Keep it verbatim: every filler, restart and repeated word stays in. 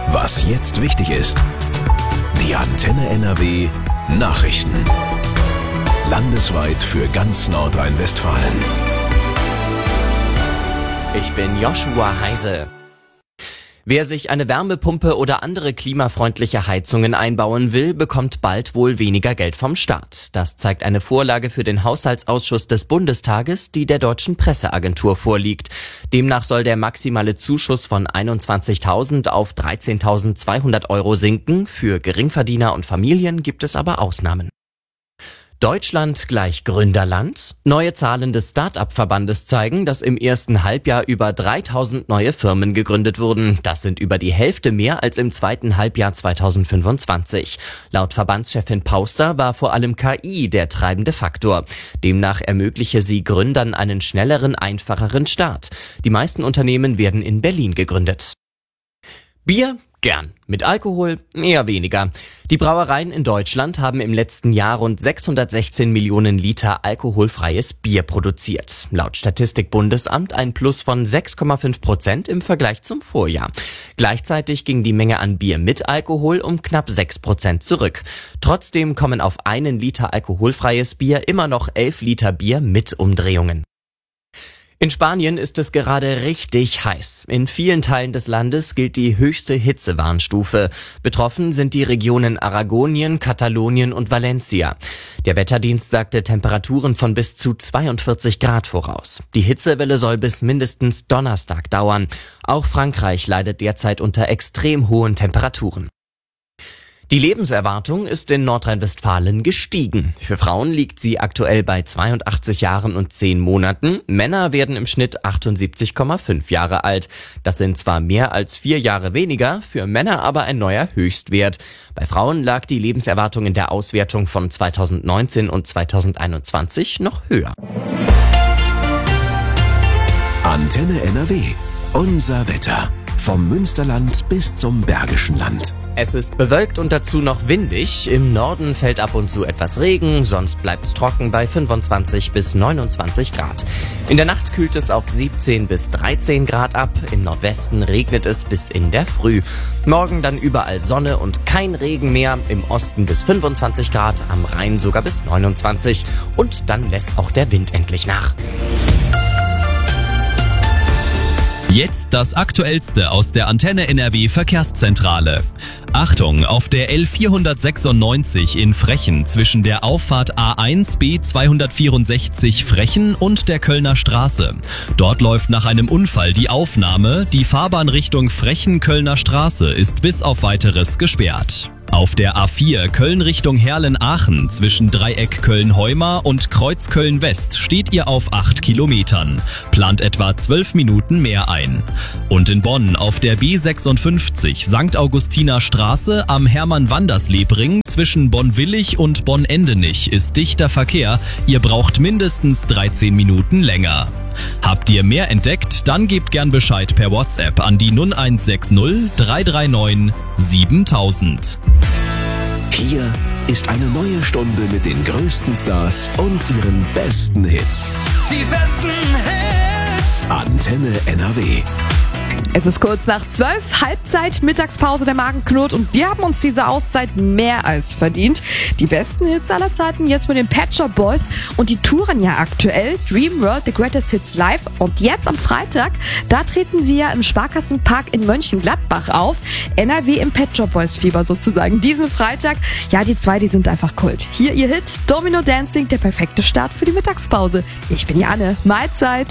Was jetzt wichtig ist. Die Antenne N R W Nachrichten. Landesweit für ganz Nordrhein-Westfalen. Ich bin Joshua Heise. Wer sich eine Wärmepumpe oder andere klimafreundliche Heizungen einbauen will, bekommt bald wohl weniger Geld vom Staat. Das zeigt eine Vorlage für den Haushaltsausschuss des Bundestages, die der Deutschen Presseagentur vorliegt. Demnach soll der maximale Zuschuss von einundzwanzigtausend auf dreizehntausendzweihundert Euro sinken. Für Geringverdiener und Familien gibt es aber Ausnahmen. Deutschland gleich Gründerland? Neue Zahlen des Start-up-Verbandes zeigen, dass im ersten Halbjahr über dreitausend neue Firmen gegründet wurden. Das sind über die Hälfte mehr als im zweiten Halbjahr zweitausendfünfundzwanzig. Laut Verbandschefin Pauster war vor allem K I der treibende Faktor. Demnach ermögliche sie Gründern einen schnelleren, einfacheren Start. Die meisten Unternehmen werden in Berlin gegründet. Bier? Gern. Mit Alkohol eher weniger. Die Brauereien in Deutschland haben im letzten Jahr rund sechshundertsechzehn Millionen Liter alkoholfreies Bier produziert. Laut Statistikbundesamt ein Plus von sechs Komma fünf Prozent im Vergleich zum Vorjahr. Gleichzeitig ging die Menge an Bier mit Alkohol um knapp sechs Prozent zurück. Trotzdem kommen auf einen Liter alkoholfreies Bier immer noch elf Liter Bier mit Umdrehungen. In Spanien ist es gerade richtig heiß. In vielen Teilen des Landes gilt die höchste Hitzewarnstufe. Betroffen sind die Regionen Aragonien, Katalonien und Valencia. Der Wetterdienst sagte Temperaturen von bis zu zweiundvierzig Grad voraus. Die Hitzewelle soll bis mindestens Donnerstag dauern. Auch Frankreich leidet derzeit unter extrem hohen Temperaturen. Die Lebenserwartung ist in Nordrhein-Westfalen gestiegen. Für Frauen liegt sie aktuell bei zweiundachtzig Jahren und zehn Monaten. Männer werden im Schnitt achtundsiebzig Komma fünf Jahre alt. Das sind zwar mehr als vier Jahre weniger, für Männer aber ein neuer Höchstwert. Bei Frauen lag die Lebenserwartung in der Auswertung von zweitausendneunzehn und zweitausendeinundzwanzig noch höher. Antenne N R W. Unser Wetter. Vom Münsterland bis zum Bergischen Land. Es ist bewölkt und dazu noch windig. Im Norden fällt ab und zu etwas Regen, sonst bleibt's trocken bei fünfundzwanzig bis neunundzwanzig Grad. In der Nacht kühlt es auf siebzehn bis dreizehn Grad ab. Im Nordwesten regnet es bis in der Früh. Morgen dann überall Sonne und kein Regen mehr. Im Osten bis fünfundzwanzig Grad, am Rhein sogar bis neunundzwanzig. Und dann lässt auch der Wind endlich nach. Jetzt das Aktuellste aus der Antenne N R W Verkehrszentrale. Achtung, auf der L vierhundertsechsundneunzig in Frechen zwischen der Auffahrt A eins B zweihundertvierundsechzig Frechen und der Kölner Straße. Dort läuft nach einem Unfall die Aufnahme. Die Fahrbahn Richtung Frechen-Kölner Straße ist bis auf Weiteres gesperrt. Auf der A vier Köln Richtung Herlen-Aachen zwischen Dreieck Köln-Heumar und Kreuz Köln-West steht ihr auf acht Kilometern. Plant etwa zwölf Minuten mehr ein. Und in Bonn auf der B sechsundfünfzig Sankt Augustiner Straße am Hermann-Wanders-Lebring zwischen Bonn-Willig und Bonn-Endenich ist dichter Verkehr. Ihr braucht mindestens dreizehn Minuten länger. Habt ihr mehr entdeckt? Dann gebt gern Bescheid per WhatsApp an die null eins sechs null drei drei neun siebentausend. Hier ist eine neue Stunde mit den größten Stars und ihren besten Hits. Die besten Hits. Antenne N R W. Es ist kurz nach zwölf, Halbzeit, Mittagspause, der Magen knurrt und wir haben uns diese Auszeit mehr als verdient. Die besten Hits aller Zeiten jetzt mit den Pet Shop Boys und die touren ja aktuell Dream World, The Greatest Hits Live und jetzt am Freitag, da treten sie ja im Sparkassenpark in Mönchengladbach auf. N R W im Pet Shop Boys Fieber sozusagen. Diesen Freitag, ja die zwei, die sind einfach Kult. Hier ihr Hit, Domino Dancing, der perfekte Start für die Mittagspause. Ich bin Janne, Mahlzeit.